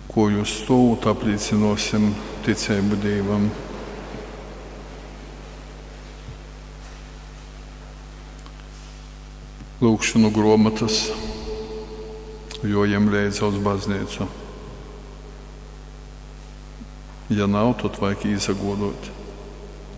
ko jūs stūvot, apliecinosim ticību Dievam. Lūkšanu gromatas, jojam līdzi uz baznīcu. Ja nav, tad vajag izagodot.